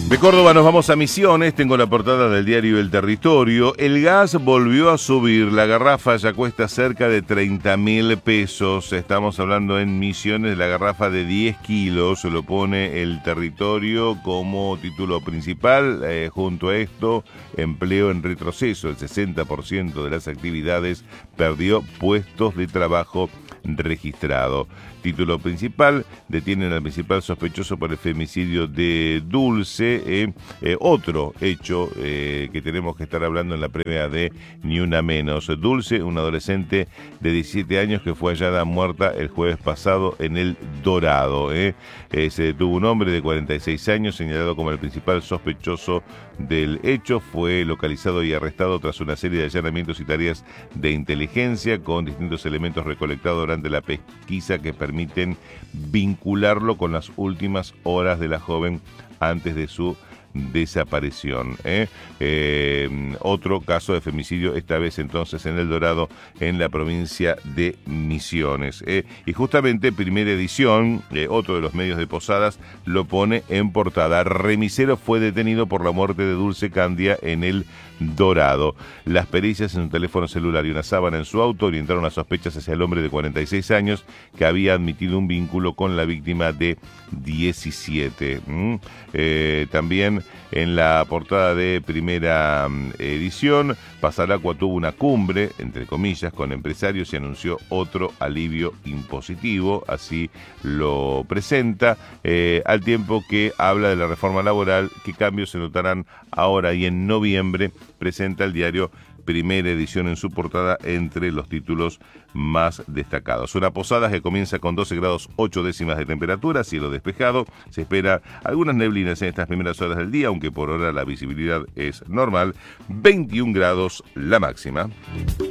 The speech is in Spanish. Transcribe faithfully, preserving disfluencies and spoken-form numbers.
De Córdoba nos vamos a Misiones, tengo la portada del diario El Territorio. El gas volvió a subir, la garrafa ya cuesta cerca de treinta mil pesos. Estamos hablando en Misiones de la garrafa de diez kilos, lo pone El Territorio como título principal. Eh, junto a esto, empleo en retroceso, el sesenta por ciento de las actividades perdió puestos de trabajo registrado. Título principal: detienen al principal sospechoso por el femicidio de Dulce. Eh, eh, otro hecho eh, que tenemos que estar hablando en la previa de Ni Una Menos. Dulce, una adolescente de diecisiete años que fue hallada muerta el jueves pasado en El Dorado. Eh. Eh, se detuvo un hombre de cuarenta y seis años señalado como el principal sospechoso del hecho. Fue localizado y arrestado tras una serie de allanamientos y tareas de inteligencia con distintos elementos recolectados durante la pesquisa que permiten vincularlo con las últimas horas de la joven antes de su desaparición. ¿eh? Eh, otro caso de femicidio, esta vez entonces en El Dorado, en la provincia de Misiones. ¿eh? Y justamente Primera Edición, eh, otro de los medios de Posadas, lo pone en portada. Remisero fue detenido por la muerte de Dulce Candia en El Dorado. Las pericias en un teléfono celular y una sábana en su auto orientaron las sospechas hacia el hombre de cuarenta y seis años que había admitido un vínculo con la víctima de diecisiete. ¿Mm? Eh, también en la portada de Primera Edición, Pasalacua tuvo una cumbre, entre comillas, con empresarios y anunció otro alivio impositivo, así lo presenta, eh, al tiempo que habla de la reforma laboral, qué cambios se notarán ahora y en noviembre. Presenta el diario Primera Edición en su portada entre los títulos más destacados. Una Posada que comienza con doce grados ocho décimas de temperatura, cielo despejado. Se espera algunas neblinas en estas primeras horas del día, aunque por ahora la visibilidad es normal. veintiún grados la máxima.